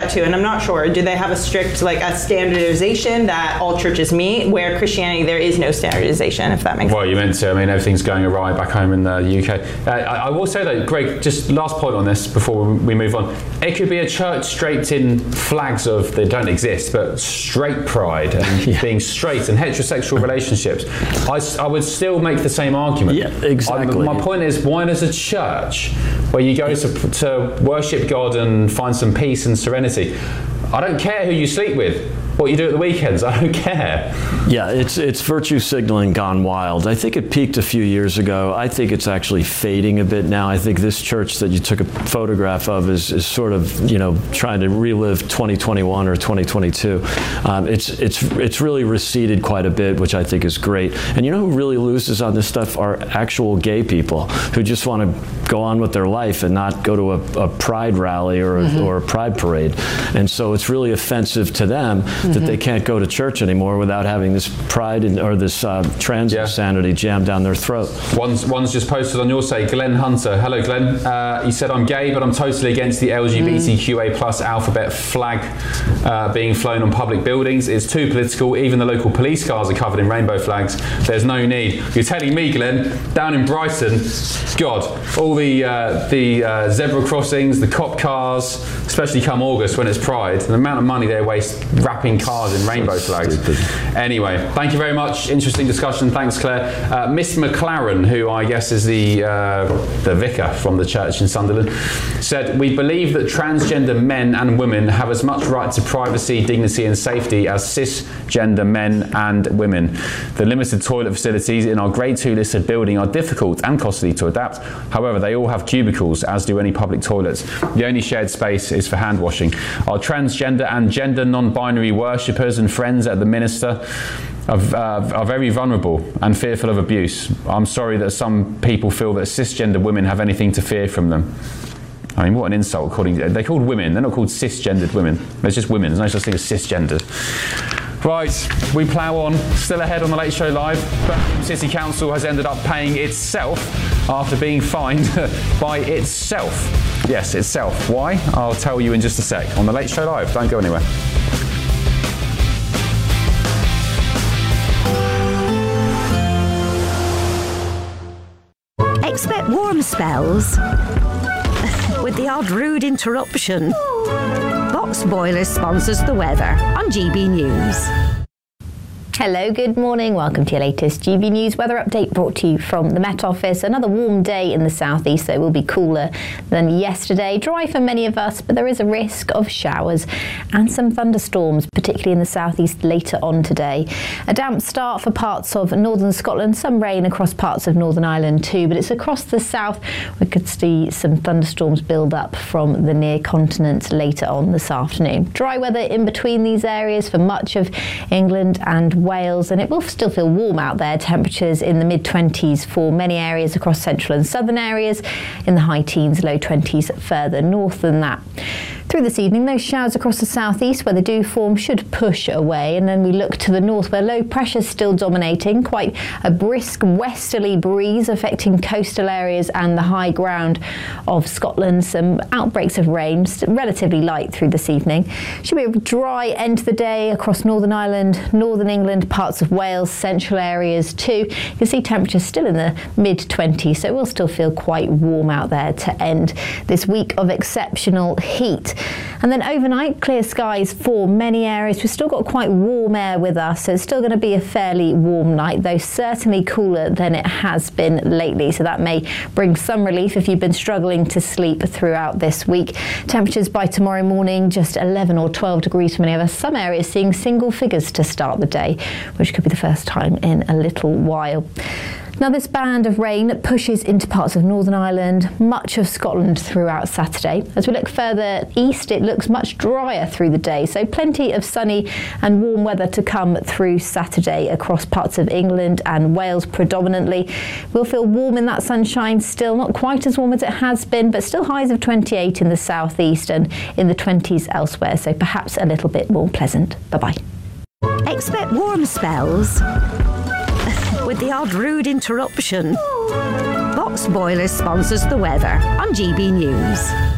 that too, and I'm not sure. Do they have a strict, like a standardization that all churches meet, where Christianity, there is no standardization, if that makes sense? Well, you meant to. I mean, everything's going awry back home in the UK. I will say though, Greg, just last point on this before we move on. It could be a church draped in flags of, they don't exist, but straight pride and being straight and heterosexual relationships. I would still make the same argument. Yeah, exactly. My point is, why does a church where you go to worship God and find some peace and serenity, I don't care who you sleep with, what you do at the weekends, I don't care. Yeah, it's virtue signaling gone wild. I think it peaked a few years ago. I think it's actually fading a bit now. I think this church that you took a photograph of is sort of, trying to relive 2021 or 2022. It's really receded quite a bit, which I think is great. And you know who really loses on this stuff are actual gay people who just want to go on with their life and not go to a pride rally or a pride parade. And so it's really offensive to them that they can't go to church anymore without having this pride or this trans insanity jammed down their throat. One's just posted on your site, Glenn Hunter. Hello, Glenn. He said, I'm gay, but I'm totally against the LGBTQA plus alphabet flag being flown on public buildings. It's too political. Even the local police cars are covered in rainbow flags. There's no need. You're telling me, Glenn, down in Brighton, God, all the zebra crossings, the cop cars, especially come August when it's Pride, the amount of money they waste wrapping cars in rainbow flags. Anyway, thank you very much. Interesting discussion. Thanks, Claire. Miss McLaren, who I guess is the vicar from the church in Sunderland, said, we believe that transgender men and women have as much right to privacy, dignity and safety as cisgender men and women. The limited toilet facilities in our Grade 2 listed building are difficult and costly to adapt. However, they all have cubicles, as do any public toilets. The only shared space is for hand washing. Our transgender and gender non-binary worshippers and friends at the minister are very vulnerable and fearful of abuse. I'm sorry that some people feel that cisgender women have anything to fear from them. I mean, what an insult. They're called women. They're not called cisgendered women. They're just women. There's no such thing as cisgendered. Right, we plough on. Still ahead on The Late Show Live. Birmingham City Council has ended up paying itself after being fined by itself. Yes, itself. Why? I'll tell you in just a sec on The Late Show Live. Don't go anywhere. Expect warm spells with the odd rude interruption. Box Boilers sponsors the weather on GB News. Hello, good morning. Welcome to your latest GB News weather update brought to you from the Met Office. Another warm day in the southeast, so it will be cooler than yesterday. Dry for many of us, but there is a risk of showers and some thunderstorms, particularly in the southeast later on today. A damp start for parts of northern Scotland, some rain across parts of Northern Ireland too, but it's across the south we could see some thunderstorms build up from the near continent later on this afternoon. Dry weather in between these areas for much of England and Wales, and it will still feel warm out there. Temperatures in the mid-20s for many areas across central and southern areas, in the high teens, low 20s further north than that. Through this evening, those showers across the southeast where they do form should push away, and then we look to the north where low pressure is still dominating. Quite a brisk westerly breeze affecting coastal areas and the high ground of Scotland. Some outbreaks of rain, relatively light through this evening. Should be a dry end to the day across Northern Ireland, Northern England, parts of Wales, central areas too. You can see temperatures still in the mid-20s, so it will still feel quite warm out there to end this week of exceptional heat. And then overnight, clear skies for many areas. We've still got quite warm air with us, so it's still going to be a fairly warm night, though certainly cooler than it has been lately. So that may bring some relief if you've been struggling to sleep throughout this week. Temperatures by tomorrow morning, just 11 or 12 degrees for many of us. Some areas seeing single figures to start the day, which could be the first time in a little while. Now, this band of rain pushes into parts of Northern Ireland, much of Scotland throughout Saturday. As we look further east, it looks much drier through the day, so plenty of sunny and warm weather to come through Saturday across parts of England and Wales predominantly. We'll feel warm in that sunshine still, not quite as warm as it has been, but still highs of 28 in the southeast and in the 20s elsewhere, so perhaps a little bit more pleasant. Bye-bye. Expect warm spells with the odd rude interruption. Box Boilers sponsors the weather on GB News.